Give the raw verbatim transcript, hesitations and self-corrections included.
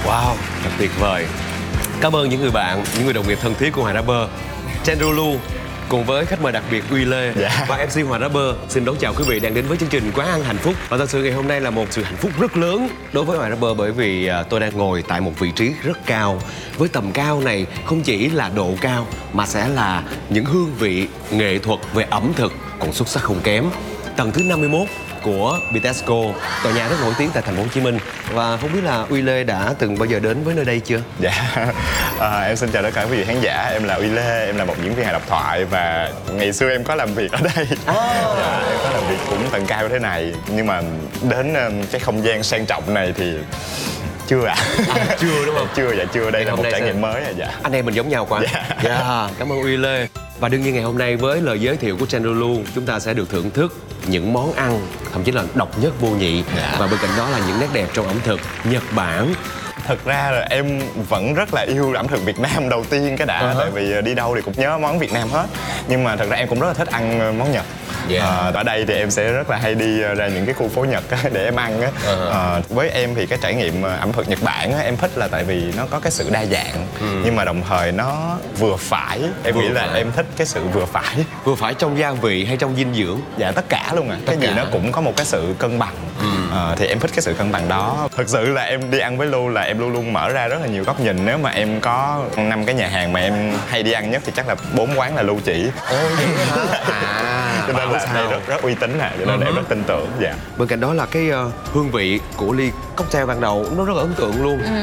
Wow, thật tuyệt vời. Cảm ơn những người bạn, những người đồng nghiệp thân thiết của Hoàng Rapper, Chenrolu cùng với khách mời đặc biệt Uy Lê Dạ. và em xê Hoàng Rapper. Xin đón chào quý vị đang đến với chương trình Quán ăn hạnh phúc. Và thật sự ngày hôm nay là một sự hạnh phúc rất lớn đối với Hoàng Rapper, bởi vì à, tôi đang ngồi tại một vị trí rất cao. Với tầm cao này không chỉ là độ cao mà sẽ là những hương vị nghệ thuật về ẩm thực còn xuất sắc không kém. Tầng thứ năm mươi mốt của Bitexco, tòa nhà rất nổi tiếng tại thành phố Hồ Chí Minh. Và không biết là Uy Lê đã từng bao giờ đến với nơi đây chưa? Dạ, à, em xin chào tất cả quý vị khán giả. Em là Uy Lê, em là một diễn viên hài độc thoại và ngày xưa em có làm việc ở đây. À. Dạ, em có làm việc cũng tầng cao thế này, nhưng mà đến um, cái không gian sang trọng này thì chưa ạ. À. À, chưa đúng không? Chưa, dạ chưa. Đây Ngày là một trải sẽ... nghiệm mới. Dạ. Anh em mình giống nhau quá. Dạ. Dạ, cảm ơn Uy Lê. Và đương nhiên ngày hôm nay với lời giới thiệu của Chenrolu, chúng ta sẽ được thưởng thức những món ăn thậm chí là độc nhất vô nhị. Dạ. Và bên cạnh đó là những nét đẹp trong ẩm thực Nhật Bản. Thật ra là em vẫn rất là yêu ẩm thực Việt Nam đầu tiên cái đã. Uh-huh. Tại vì đi đâu thì cũng nhớ món Việt Nam hết. Nhưng mà thật ra em cũng rất là thích ăn món Nhật. Yeah. À, ở đây thì em sẽ rất là hay đi ra những cái khu phố Nhật để em ăn á. Uh-huh. À, với em thì cái trải nghiệm ẩm thực Nhật Bản á, em thích là tại vì nó có cái sự đa dạng. Ừ. Nhưng mà đồng thời nó vừa phải. Em vừa nghĩ là phải. Em thích cái sự vừa phải. Vừa phải trong gia vị hay trong dinh dưỡng? Dạ tất cả luôn à. Tất cái cả. Gì nó cũng có một cái sự cân bằng. Ừ. À, thì em thích cái sự cân bằng đó. Thực sự là em đi ăn với Lu là em luôn luôn mở ra rất là nhiều góc nhìn. Nếu mà em có năm cái nhà hàng mà em hay đi ăn nhất thì chắc là bốn quán là Lu chỉ. Ồ vậy hả? À, cho nên là đây rất, rất uy tín nè, cho nên uh-huh. em rất tin tưởng. Dạ. Bên cạnh đó là cái uh, hương vị của ly cocktail ban đầu nó rất là ấn tượng luôn. Ừ.